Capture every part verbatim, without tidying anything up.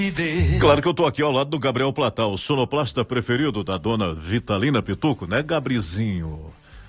Claro que eu tô aqui ao lado do Gabriel Platal, o sonoplasta preferido da dona Vitalina Pituco, né, Gabrizinho?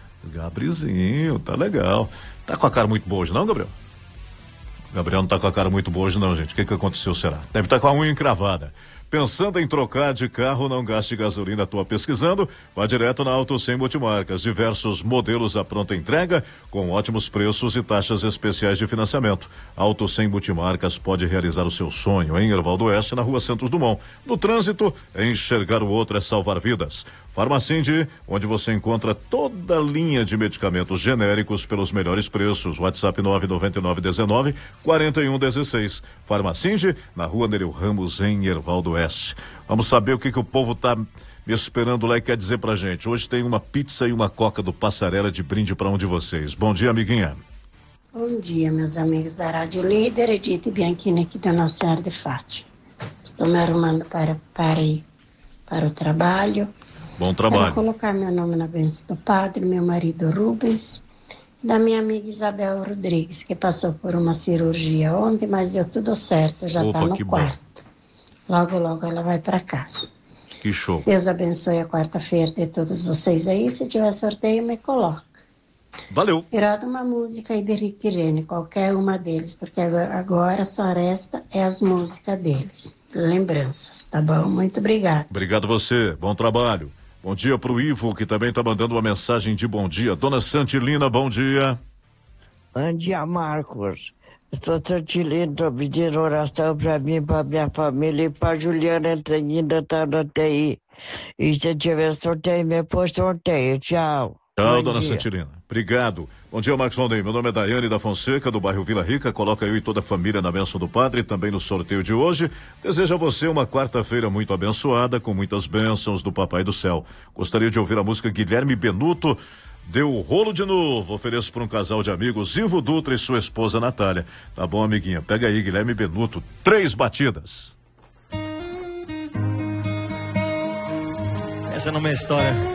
Gabrizinho, tá legal. Tá com a cara muito boa hoje, não, Gabriel? Gabriel não tá com a cara muito boa hoje, não, gente. O que que aconteceu, será? Deve estar tá com a unha encravada. Pensando em trocar de carro, não gaste gasolina à toa pesquisando, vá direto na Auto cem Multimarcas. Diversos modelos à pronta entrega, com ótimos preços e taxas especiais de financiamento. Auto cem Multimarcas pode realizar o seu sonho em Erval do Oeste, na Rua Santos Dumont. No trânsito, enxergar o outro é salvar vidas. Farmacinde, onde você encontra toda a linha de medicamentos genéricos pelos melhores preços. WhatsApp nove nove nove um nove quatro um um seis. Farmacinde, na Rua Nereu Ramos, em Erval do Oeste. Vamos saber o que que o povo tá me esperando lá e quer dizer pra gente. Hoje tem uma pizza e uma coca do Passarela de brinde para um de vocês. Bom dia, amiguinha. Bom dia, meus amigos da Rádio Líder, Edith Bianchini aqui da Nossa Senhora de Fátima. Estou me arrumando para, para ir para o trabalho. Bom trabalho. Quero colocar meu nome na bênção do Padre, meu marido Rubens, da minha amiga Isabel Rodrigues, que passou por uma cirurgia ontem, mas deu tudo certo, já está no quarto. Bom. Logo, logo ela vai para casa. Que show. Deus abençoe a quarta-feira de todos vocês aí. Se tiver sorteio, me coloca. Valeu. E roda uma música aí de Rick Irene, qualquer uma deles, porque agora, agora só resta é as músicas deles. Lembranças, tá bom? Muito obrigado. Obrigado você, bom trabalho. Bom dia pro Ivo, que também tá mandando uma mensagem de bom dia. Dona Santilina, bom dia. Bom dia, Marcos. Estou Santilina, tô pedindo oração pra mim, pra minha família e pra Juliana, que ainda tá no T I. E se tiver sorteio, me põe sorteio. Tchau. Tchau, Bom dona dia. Santilina. Obrigado. Bom dia, Marcos Valdem. Meu nome é Daiane da Fonseca, do bairro Vila Rica. Coloca eu e toda a família na bênção do Padre, também no sorteio de hoje. Desejo a você uma quarta-feira muito abençoada, com muitas bênçãos do Papai do Céu. Gostaria de ouvir a música Guilherme Benuto, Deu o rolo de novo. Ofereço para um casal de amigos, Ivo Dutra e sua esposa Natália. Tá bom, amiguinha? Pega aí, Guilherme Benuto. Três batidas. Essa não é uma história.